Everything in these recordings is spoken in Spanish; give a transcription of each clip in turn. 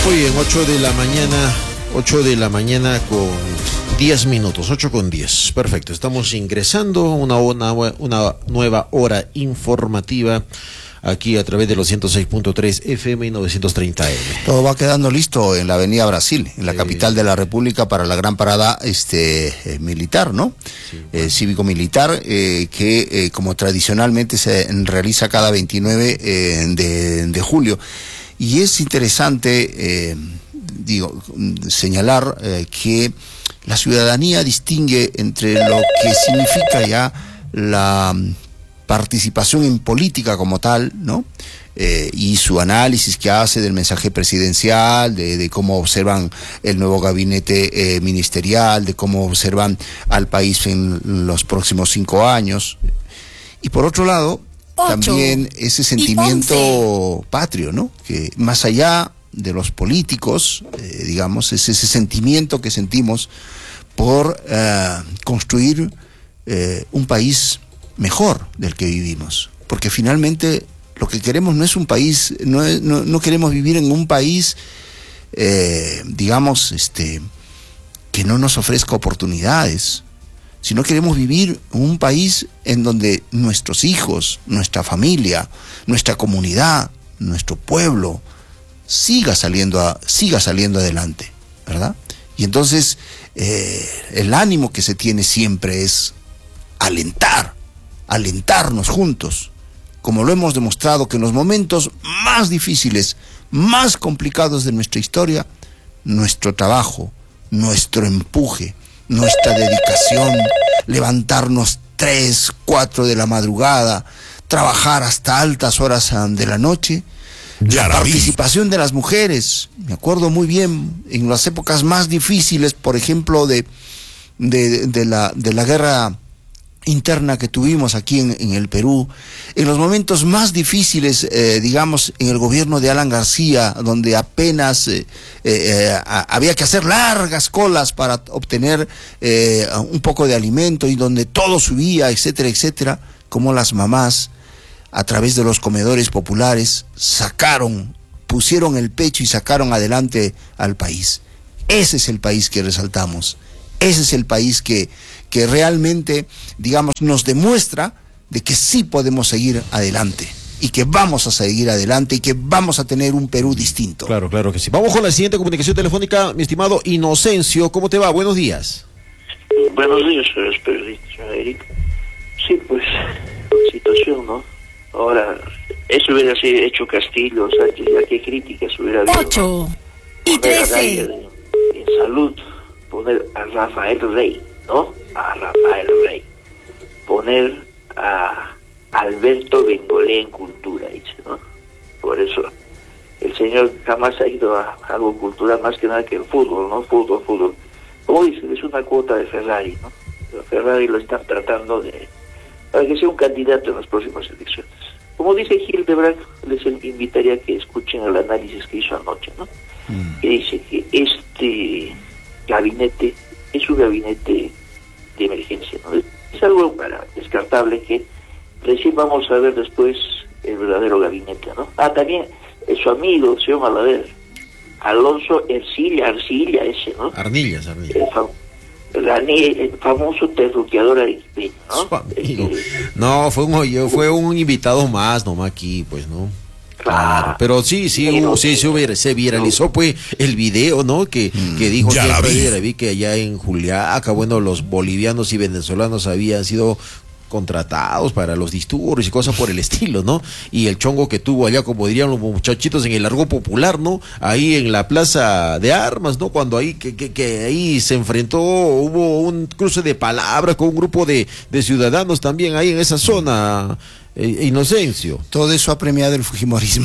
Muy bien, 8 de la mañana con 10 minutos, 8:10. Perfecto, estamos ingresando una nueva hora informativa aquí a través de los 106.3 FM y 930 M. Todo va quedando listo en la Avenida Brasil, en la capital de la República, para la gran parada militar, ¿no? Sí, bueno. Cívico-militar, que como tradicionalmente se realiza cada 29 de julio. Y es interesante, señalar que la ciudadanía distingue entre lo que significa ya la participación en política como tal, ¿no? Y su análisis que hace del mensaje presidencial, de cómo observan el nuevo gabinete ministerial, de cómo observan al país en los próximos 5 años. Y por otro lado, también ese sentimiento patrio, ¿no? Que más allá de los políticos, es ese sentimiento que sentimos por construir un país mejor del que vivimos, porque finalmente lo que queremos no es un país, no queremos vivir en un país, que no nos ofrezca oportunidades, sino queremos vivir en un país en donde nuestros hijos, nuestra familia, nuestra comunidad, nuestro pueblo siga saliendo adelante, ¿verdad? Y entonces el ánimo que se tiene siempre es alentarnos juntos, como lo hemos demostrado que en los momentos más difíciles, más complicados de nuestra historia, nuestro trabajo, nuestro empuje, nuestra dedicación, levantarnos 3, 4 de la madrugada, trabajar hasta altas horas de la noche, la participación de las mujeres. Me acuerdo muy bien en las épocas más difíciles, por ejemplo, de la guerra interna que tuvimos aquí en el Perú, en los momentos más difíciles, en el gobierno de Alan García, donde apenas había que hacer largas colas para obtener un poco de alimento y donde todo subía, etcétera, etcétera, como las mamás, a través de los comedores populares, pusieron el pecho y sacaron adelante al país. Ese es el país que resaltamos. Ese es el país que realmente, nos demuestra de que sí podemos seguir adelante y que vamos a seguir adelante y que vamos a tener un Perú distinto. Claro que sí. Vamos con la siguiente comunicación telefónica, mi estimado Inocencio. ¿Cómo te va? Buenos días. Buenos días, señor periodista Eric. Sí, pues, situación, ¿no? Ahora, eso hubiera sido hecho Castillo, Sánchez, ya qué críticas hubiera habido. 8:13. En salud, poner a Rafael Rey, ¿no? A Rafael Rey. Poner a Alberto Bengolé en cultura, dice, ¿no? Por eso, el señor jamás ha ido a algo cultural más que nada que el fútbol, ¿no? Fútbol. Como dice, es una cuota de Ferrari, ¿no? Pero Ferrari lo están tratando para que sea un candidato en las próximas elecciones. Como dice Hildebrand, les invitaría a que escuchen el análisis que hizo anoche, ¿no? Que dice que este gabinete es un gabinete de emergencia, ¿no? Es algo descartable que recién vamos a ver después el verdadero gabinete, ¿no? También su amigo, señor Malader, Alonso Arcilla ese, ¿no? Arnillas. El famoso terruqueador arequipeño, ¿no? Fue un invitado más, nomás aquí, pues, ¿no? Claro, pero sí, se viralizó pues el video, ¿no? Que dijo que vi que allá en Juliaca, los bolivianos y venezolanos habían sido contratados para los disturbios y cosas por el estilo, ¿no? Y el chongo que tuvo allá, como dirían los muchachitos en el argot popular, ¿no? Ahí en la plaza de armas, ¿no? Cuando ahí que ahí se enfrentó, hubo un cruce de palabras con un grupo de ciudadanos también ahí en esa zona, Inocencio. Todo eso ha premiado el fujimorismo.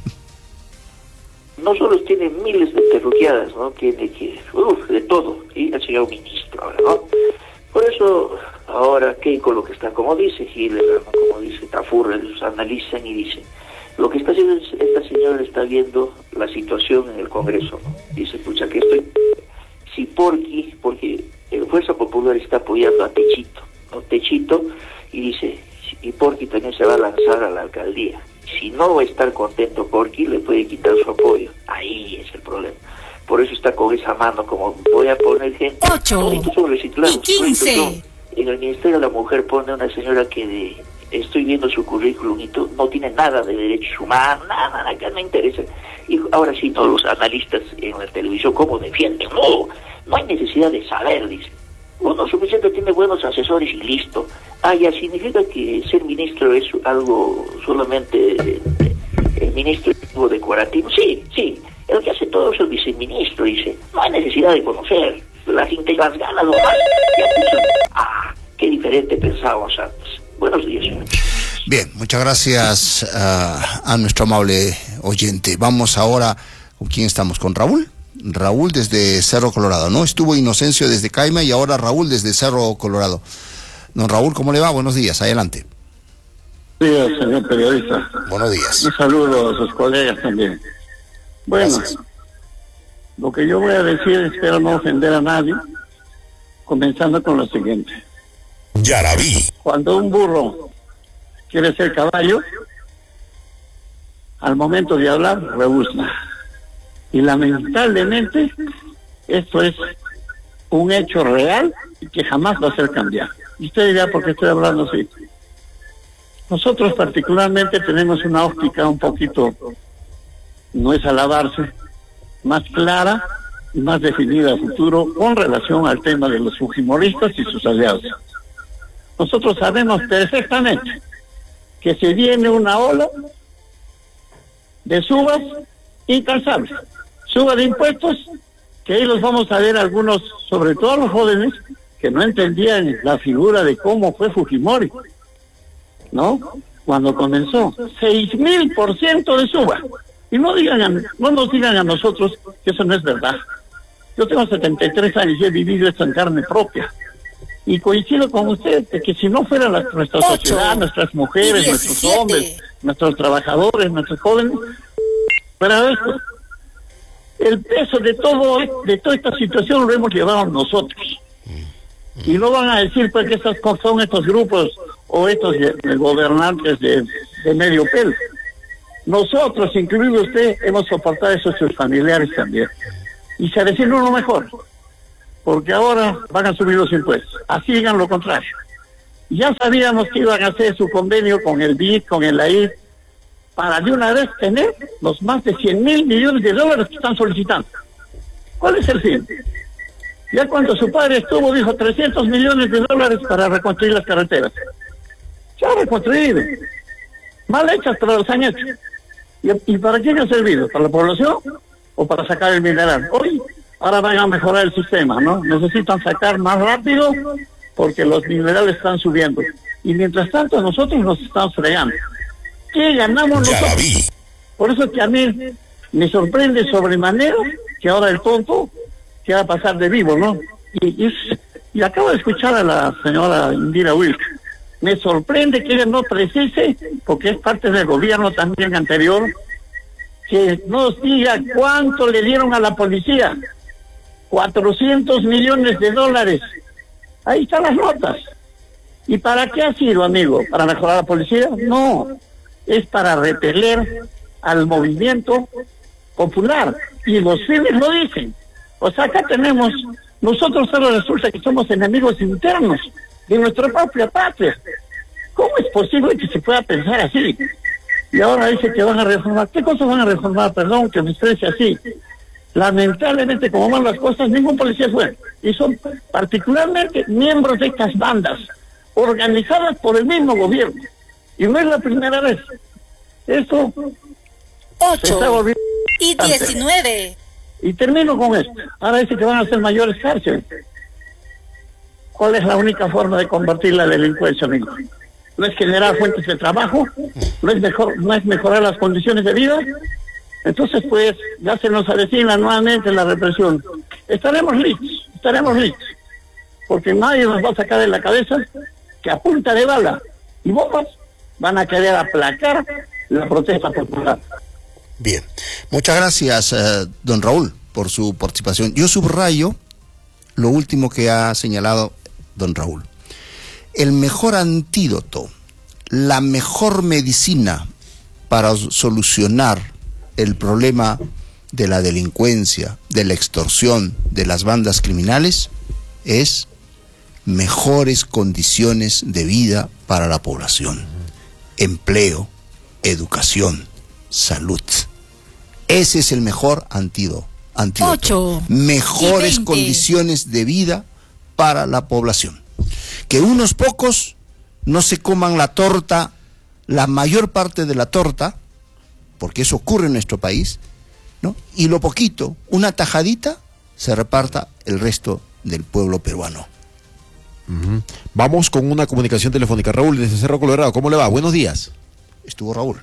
No solo tiene miles de terruqueadas, ¿no? Tiene de todo, y el señor ministro ahora, ¿no? Por eso, ahora, con lo que está, como dice Hildebrand, como dice Tafur, ellos analizan y dicen, lo que está haciendo esta señora está viendo la situación en el Congreso, ¿no? Dice, pucha, que si porque Fuerza Popular está apoyando a Techito, ¿no? Y dice, y Porqui también se va a lanzar a la alcaldía. Si no va a estar contento Corky, le puede quitar su apoyo. Ahí es el problema. Por eso está con esa mano, como voy a poner gente. 8 y 15. En el Ministerio de la Mujer pone una señora que estoy viendo su currículum y no tiene nada de derechos humanos, nada que me interesa. Y ahora sí, todos los analistas en la televisión, ¿cómo defienden? No hay necesidad de saber, dice. Uno suficiente tiene buenos asesores y listo. Ya significa que ser ministro es algo solamente ministro decorativo. Sí, el que hace todo es el viceministro, dice. No hay necesidad de conocer. Las ganas nomás. Qué diferente pensábamos antes. Buenos días, señor. Bien, muchas gracias a nuestro amable oyente. Vamos ahora, ¿con quién estamos? ¿Con Raúl? Raúl desde Cerro Colorado, ¿no? Estuvo Inocencio desde Caima y ahora Raúl desde Cerro Colorado. Don Raúl, ¿cómo le va? Buenos días, adelante. Buenos días, señor periodista. Buenos días. Un saludo a sus colegas también. Bueno, Gracias. Lo que yo voy a decir, espero no ofender a nadie, comenzando con lo siguiente. Ya la vi. Cuando un burro quiere ser caballo, al momento de hablar, rebuzna. Y lamentablemente, esto es un hecho real y que jamás va a ser cambiado. Y usted dirá, ¿por qué estoy hablando así? Nosotros particularmente tenemos una óptica un poquito, no es alabarse, más clara y más definida a futuro con relación al tema de los fujimoristas y sus aliados. Nosotros sabemos perfectamente que se viene una ola de subas incansables, suba de impuestos, que ahí los vamos a ver algunos, sobre todo los jóvenes, que no entendían la figura de cómo fue Fujimori, ¿no? Cuando comenzó, 6,000% de suba. Y no nos digan a nosotros que eso no es verdad. Yo tengo 73 años y he vivido esto en carne propia. Y coincido con usted de que si no fuera nuestra sociedad, nuestras mujeres, nuestros hombres, nuestros trabajadores, nuestros jóvenes, fuera esto, el peso de toda esta situación lo hemos llevado nosotros. Y no van a decir pues que son estos grupos o estos gobernantes de medio pelo. Nosotros, incluido usted, hemos soportado eso a sus familiares también. Y se decir uno mejor, porque ahora van a subir los impuestos. Así digan lo contrario. Ya sabíamos que iban a hacer su convenio con el BID, con el AID, para de una vez tener los más de 100,000 millones de dólares que están solicitando. ¿Cuál es el fin? Ya cuando su padre estuvo, dijo 300 millones de dólares para reconstruir las carreteras. Ya reconstruido. Mal hechas, pero los han hecho. ¿Y para quién ha servido? ¿Para la población o para sacar el mineral? Ahora van a mejorar el sistema, ¿no? Necesitan sacar más rápido porque los minerales están subiendo. Y mientras tanto nosotros nos estamos fregando. ¿Qué ganamos nosotros? Por eso que a mí me sorprende sobremanera que ahora el tonto quiera pasar de vivo, ¿no? Y acabo de escuchar a la señora Indira Wilk. Me sorprende que ella no precise, porque es parte del gobierno también anterior, que nos diga cuánto le dieron a la policía. 400 millones de dólares. Ahí están las notas. ¿Y para qué ha sido, amigo? ¿Para mejorar la policía? No, es para repeler al movimiento popular. Y los fines lo dicen. O sea, acá tenemos, nosotros solo resulta que somos enemigos internos de nuestra propia patria. ¿Cómo es posible que se pueda pensar así? Y ahora dice que van a reformar. ¿Qué cosas van a reformar? Perdón que me exprese así. Lamentablemente, como van las cosas, ningún policía fue. Y son particularmente miembros de estas bandas, organizadas por el mismo gobierno. Y no es la primera vez. Esto 8 y 19. Y termino con esto. Ahora dice que van a ser mayores cárceles. ¿Cuál es la única forma de combatir la delincuencia, amigo? ¿No es generar fuentes de trabajo? ¿No es mejorar las condiciones de vida? Entonces, pues, ya se nos avecina nuevamente la represión. Estaremos listos. Porque nadie nos va a sacar de la cabeza que a punta de bala y bombas van a querer aplacar la protesta popular. Bien, muchas gracias, don Raúl, por su participación. Yo subrayo lo último que ha señalado don Raúl. El mejor antídoto, la mejor medicina para solucionar el problema de la delincuencia, de la extorsión, de las bandas criminales, es mejores condiciones de vida para la población. Empleo, educación, salud. Ese es el mejor antídoto. 8 Mejores condiciones de vida para la población. Que unos pocos no se coman la torta, la mayor parte de la torta, porque eso ocurre en nuestro país, ¿no? Y lo poquito, una tajadita, se reparta el resto del pueblo peruano. Vamos con una comunicación telefónica. Raúl, desde Cerro Colorado, ¿cómo le va? Buenos días. Estuvo Raúl.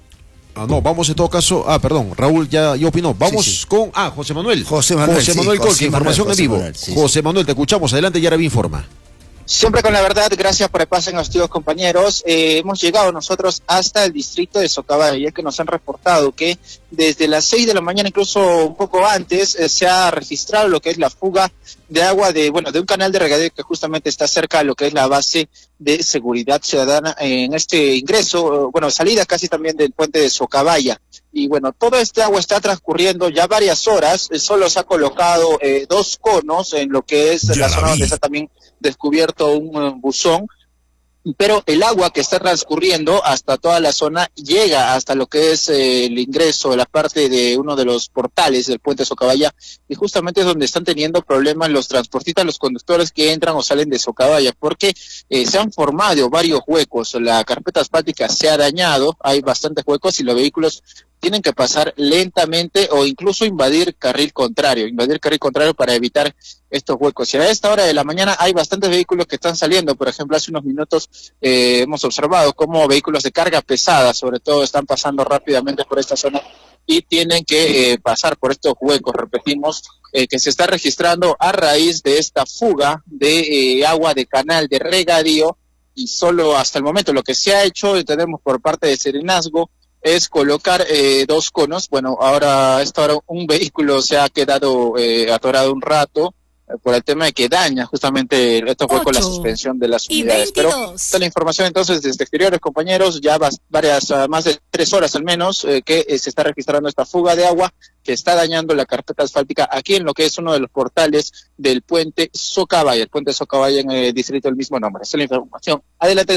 No, vamos en todo caso. Perdón, Raúl ya opinó. Vamos con José Manuel. José Manuel Colque, información en vivo. José Manuel, te escuchamos. Adelante, Yaraví informa. Siempre con la verdad, gracias por el pase, estimados compañeros. Hemos llegado nosotros hasta el distrito de Socabaya, ya que nos han reportado que desde las 6 de la mañana, incluso un poco antes, se ha registrado lo que es la fuga de agua de un canal de regadío que justamente está cerca de lo que es la base de seguridad ciudadana en este ingreso, salida casi también del puente de Socabaya. Y todo este agua está transcurriendo ya varias horas, solo se ha colocado 2 conos en lo que es la zona donde está también descubierto un buzón, pero el agua que está transcurriendo hasta toda la zona llega hasta lo que es el ingreso de la parte de uno de los portales del puente Socabaya, y justamente es donde están teniendo problemas los transportistas, los conductores que entran o salen de Socabaya, porque se han formado varios huecos, la carpeta asfáltica se ha dañado, hay bastantes huecos y los vehículos tienen que pasar lentamente o incluso invadir carril contrario para evitar estos huecos. Y a esta hora de la mañana hay bastantes vehículos que están saliendo. Por ejemplo, hace unos minutos hemos observado cómo vehículos de carga pesada, sobre todo, están pasando rápidamente por esta zona y tienen que pasar por estos huecos, repetimos, que se está registrando a raíz de esta fuga de agua de canal de regadío. Y solo hasta el momento lo que se ha hecho, tenemos por parte de Serenazgo, es colocar 2 conos. Ahora a esta hora un vehículo se ha quedado atorado un rato por el tema de que daña justamente esto fue con la suspensión de las unidades. Pero esta es la información entonces desde exteriores, compañeros, ya más de 3 horas al menos que se está registrando esta fuga de agua que está dañando la carpeta asfáltica aquí en lo que es uno de los portales del puente Socabaya, el puente Socabaya en el distrito del mismo nombre. Esta es la información. Adelante.